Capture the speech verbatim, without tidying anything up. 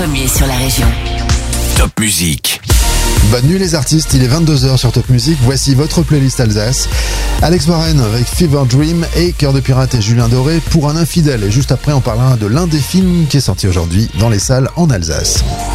Premier sur la région. Top Musique. Bonne nuit les artistes, il est vingt-deux heures sur Top Music, voici votre playlist Alsace. Alex Warren avec Fever Dream et Cœur de Pirate et Julien Doré pour un infidèle. Et juste après on parlera de l'un des films qui est sorti aujourd'hui dans les salles en Alsace.